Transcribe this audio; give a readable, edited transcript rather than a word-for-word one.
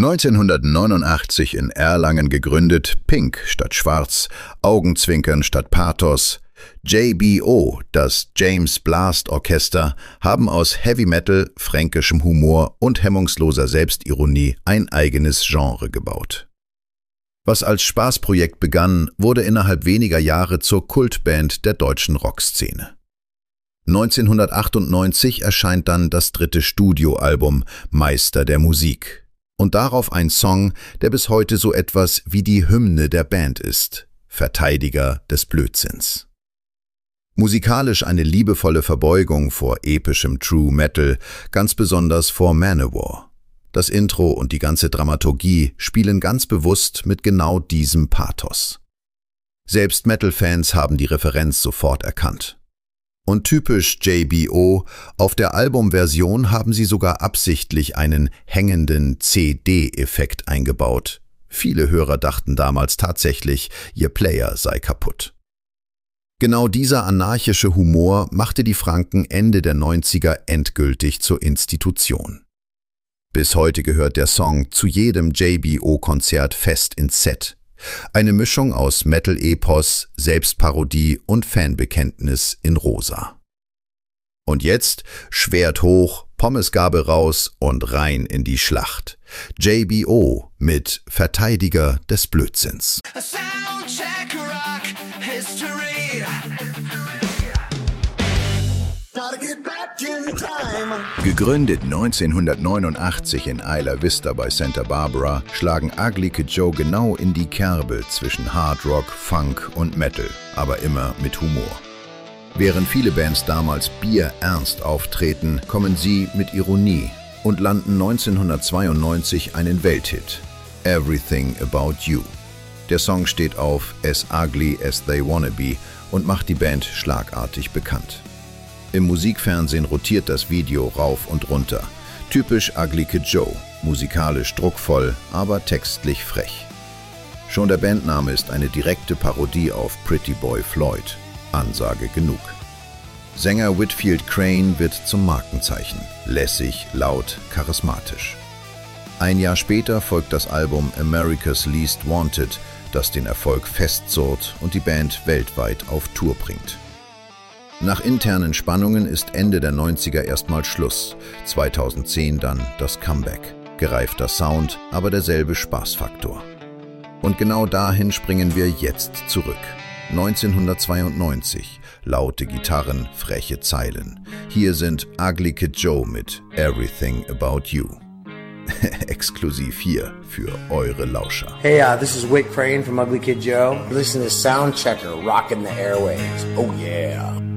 1989 in Erlangen gegründet, Pink statt Schwarz, Augenzwinkern statt Pathos. JBO, das James Blast Orchester, haben aus Heavy Metal, fränkischem Humor und hemmungsloser Selbstironie ein eigenes Genre gebaut. Was als Spaßprojekt begann, wurde innerhalb weniger Jahre zur Kultband der deutschen Rockszene. 1998 erscheint dann das 3. Studioalbum Meister der Musik und darauf ein Song, der bis heute so etwas wie die Hymne der Band ist: Verteidiger des Blödsinns. Musikalisch eine liebevolle Verbeugung vor epischem True Metal, ganz besonders vor Manowar. Das Intro und die ganze Dramaturgie spielen ganz bewusst mit genau diesem Pathos. Selbst Metal-Fans haben die Referenz sofort erkannt. Und typisch JBO, auf der Albumversion haben sie sogar absichtlich einen hängenden CD-Effekt eingebaut. Viele Hörer dachten damals tatsächlich, ihr Player sei kaputt. Genau dieser anarchische Humor machte die Franken Ende der 90er endgültig zur Institution. Bis heute gehört der Song zu jedem JBO-Konzert fest ins Set. Eine Mischung aus Metal-Epos, Selbstparodie und Fanbekenntnis in rosa. Und jetzt Schwert hoch, Pommesgabel raus und rein in die Schlacht. JBO mit Verteidiger des Blödsinns. Gegründet 1989 in Isla Vista bei Santa Barbara, schlagen Ugly Kid Joe genau in die Kerbe zwischen Hard Rock, Funk und Metal, aber immer mit Humor. Während viele Bands damals bierernst auftreten, kommen sie mit Ironie und landen 1992 einen Welthit: Everything About You. Der Song steht auf As Ugly as They Wanna Be und macht die Band schlagartig bekannt. Im Musikfernsehen rotiert das Video rauf und runter. Typisch Ugly Kid Joe, musikalisch druckvoll, aber textlich frech. Schon der Bandname ist eine direkte Parodie auf Pretty Boy Floyd. Ansage genug. Sänger Whitfield Crane wird zum Markenzeichen. Lässig, laut, charismatisch. Ein Jahr später folgt das Album America's Least Wanted, das den Erfolg festzurrt und die Band weltweit auf Tour bringt. Nach internen Spannungen ist Ende der 90er erstmal Schluss, 2010 dann das Comeback. Gereifter Sound, aber derselbe Spaßfaktor. Und genau dahin springen wir jetzt zurück. 1992, laute Gitarren, freche Zeilen. Hier sind Ugly Kid Joe mit Everything About You. Exklusiv hier für eure Lauscher. Hey, this is Whit Crane from Ugly Kid Joe. Listen to Soundchecker rocking the airwaves. Oh yeah.